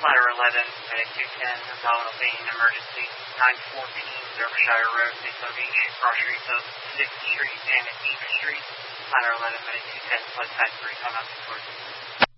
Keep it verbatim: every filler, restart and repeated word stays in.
Ladder eleven, Medic two ten, abdominal pain, emergency, nine fourteen, Derbyshire Road, Association, cross streets of sixth Street and East Street. Ladder eleven, Medic two ten, flood factory, come out to